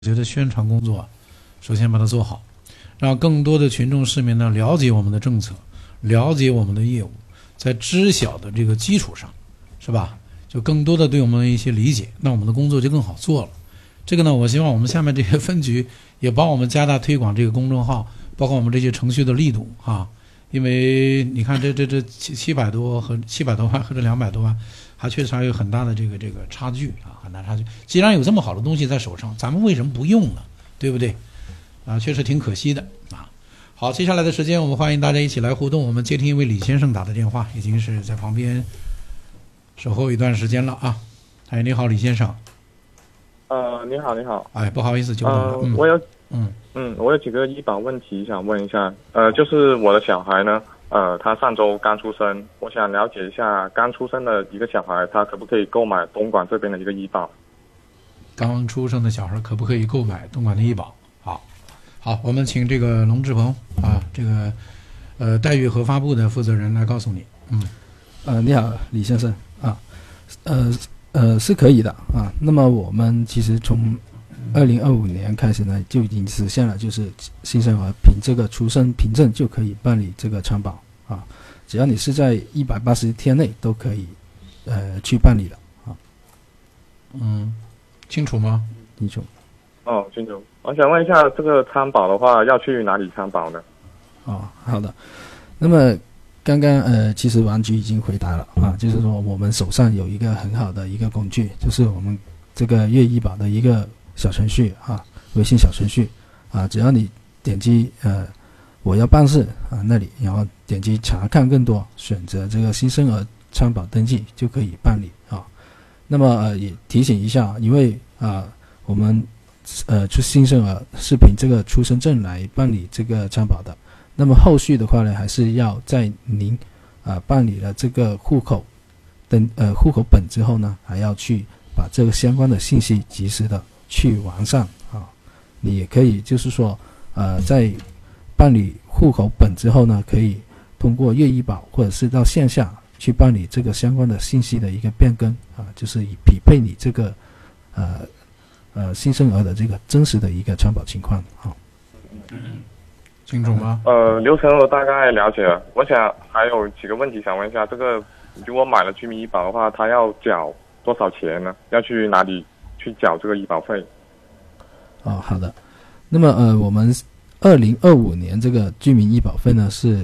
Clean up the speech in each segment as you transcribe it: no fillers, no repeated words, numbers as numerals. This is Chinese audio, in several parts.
觉得宣传工作首先把它做好，让更多的群众市民呢了解我们的政策，了解我们的业务，在知晓的这个基础上，是吧？就更多的对我们的一些理解，那我们的工作就更好做了。这个呢，我希望我们下面这些分局也帮我们加大推广这个公众号，包括我们这些程序的力度啊。因为你看这700多和700多万和这200多万，还确实还有很大的这个差距啊，很大差距。既然有这么好的东西在手上，咱们为什么不用呢？对不对？啊，确实挺可惜的啊。好，接下来的时间我们欢迎大家一起来互动。我们接听一位李先生打的电话，已经是在旁边守候一段时间了啊。哎，你好，李先生。 你好，你好。 哎，不好意思，久等了。 我有几个医保问题想问一下。就是我的小孩呢，他上周刚出生，我想了解一下刚出生的一个小孩，他可不可以购买东莞这边的一个医保？ 刚出生的小孩可不可以购买东莞的医保？好，我们请这个龙志鹏啊，这个待遇核发部的负责人来告诉你。 你好，李先生啊，是可以的啊。那么我们其实从2025年开始呢，就已经实现了，就是新生儿凭这个出生凭证就可以办理这个参保啊，只要你是在180天内都可以去办理的啊。 清楚吗？ 清楚。 清楚。我想问一下，这个参保的话要去哪里参保呢？ 好的。那么刚刚其实王局已经回答了啊，就是说我们手上有一个很好的一个工具，就是我们这个粤医保的一个小程序啊，微信小程序啊，只要你点击我要办事啊那里，然后点击查看更多，选择这个新生儿参保登记就可以办理啊。那么也提醒一下，因为我们出新生儿是凭这个出生证来办理这个参保的。那么后续的话呢，还是要在您办理了这个户口本之后呢，还要去把这个相关的信息及时的去完善啊。你也可以就是说在办理户口本之后呢，可以通过粤医保或者是到线下去办理这个相关的信息的一个变更啊，就是以匹配你这个新生儿的这个真实的一个参保情况啊。 清楚吗？ 流程我大概了解了。我想还有几个问题想问一下，这个如果买了居民医保的话，他要缴多少钱呢？要去哪里去缴这个医保费？ 好的。那么我们2025年这个居民医保费呢是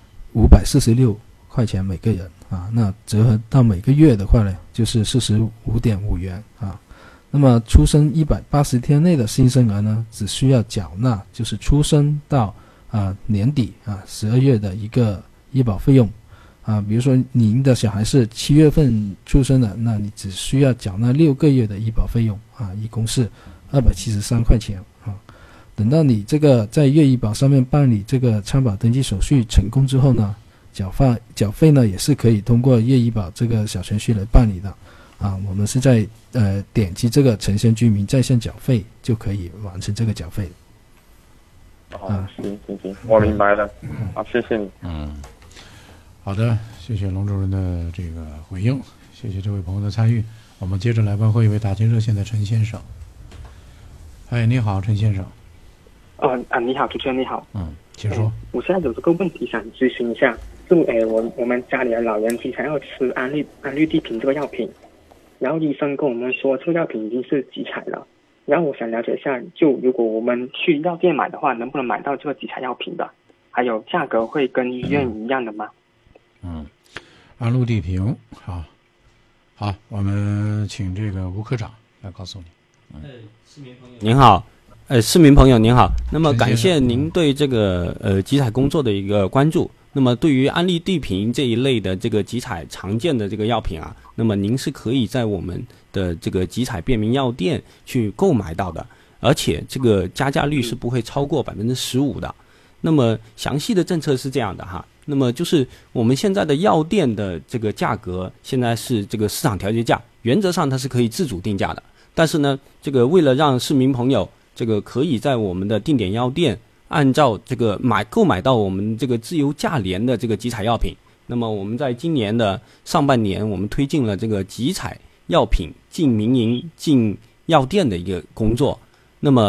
546块钱每个人啊，那折合到每个月的话呢，就是45.5元啊。那么出生180天内的新生儿呢，只需要缴纳就是出生到年底12月的一个医保费用啊。比如说您的小孩是7月份出生的，那你只需要缴纳6个月的医保费用啊，一共是273块钱啊。等到你这个在粤医保上面办理这个参保登记手续成功之后呢，缴费呢也是可以通过粤医保这个小程序来办理的啊。我们是在点击这个城乡居民在线缴费就可以完成这个缴费。 行，我明白了。好，谢谢你。 好的，谢谢龙主任的这个回应，谢谢这位朋友的参与。我们接着来问候一位打进热线的陈先生。哎，你好，陈先生。 你好，主持人你好。 请说。 我现在有这个问题想咨询一下，我们家里的老人经常要吃安利地平这个药品，然后医生跟我们说这个药品已经是集采了，然后我想了解一下，就如果我们去药店买的话，能不能买到这个集采药品的？还有价格会跟医院一样的吗？ 安陆地平，好，我们请这个吴科长来告诉你。 市民朋友您好。市民朋友您好，那么感谢您对这个集采工作的一个关注。那么对于安利地平这一类的这个集采常见的这个药品啊，那么您是可以在我们的这个集采便民药店去购买到的，而且这个加价率是不会超过15%的。那么详细的政策是这样的哈，那么就是我们现在的药店的这个价格现在是这个市场调节价，原则上它是可以自主定价的，但是呢，这个为了让市民朋友这个可以在我们的定点药店按照这个购买到我们这个自由价廉的这个集采药品，那么我们在今年的上半年，我们推进了这个集采药品进民营进药店的一个工作。 那么